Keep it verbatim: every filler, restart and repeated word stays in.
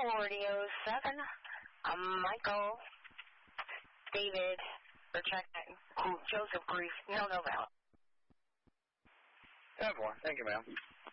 forty oh seven. Um, Michael, David, or check Joseph Grief. No, no, no. ten four. Thank you, ma'am.